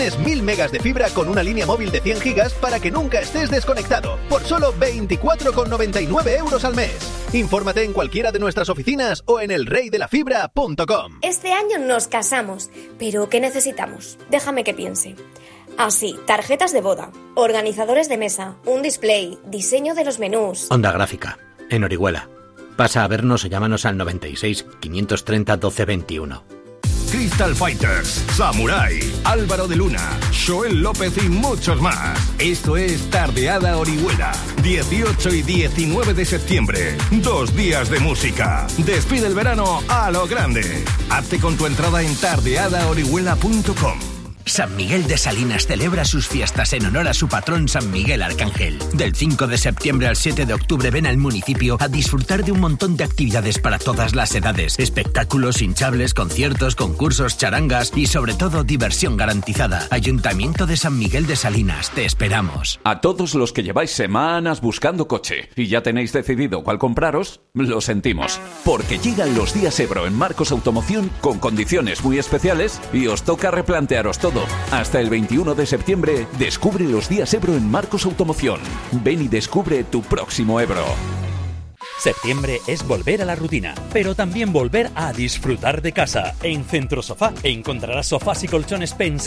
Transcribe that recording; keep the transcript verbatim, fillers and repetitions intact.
Tienes mil megas de fibra con una línea móvil de cien gigas para que nunca estés desconectado, por solo veinticuatro con noventa y nueve euros al mes. Infórmate en cualquiera de nuestras oficinas o en el rey de la fibra punto com. Este año nos casamos, pero ¿qué necesitamos? Déjame que piense. Ah, sí, tarjetas de boda, organizadores de mesa, un display, diseño de los menús. Onda Gráfica, en Orihuela. Pasa a vernos o llámanos al noventa y seis, quinientos treinta, doce veintiuno. Crystal Fighters, Samurai, Álvaro de Luna, Joel López y muchos más. Esto es Tardeada Orihuela, dieciocho y diecinueve de septiembre. Dos días de música. Despide el verano a lo grande. Hazte con tu entrada en tardeada orihuela punto com. San Miguel de Salinas celebra sus fiestas en honor a su patrón San Miguel Arcángel. Del cinco de septiembre al siete de octubre ven al municipio a disfrutar de un montón de actividades para todas las edades. Espectáculos, hinchables, conciertos, concursos, charangas y sobre todo diversión garantizada. Ayuntamiento de San Miguel de Salinas, te esperamos. A todos los que lleváis semanas buscando coche y ya tenéis decidido cuál compraros, lo sentimos. Porque llegan los días Ebro en Marcos Automoción con condiciones muy especiales y os toca replantearos todo. Hasta el veintiuno de septiembre, descubre los días Ebro en Marcos Automoción. Ven y descubre tu próximo Ebro. Septiembre es volver a la rutina, pero también volver a disfrutar de casa. En Centro Sofá encontrarás sofás y colchones pensados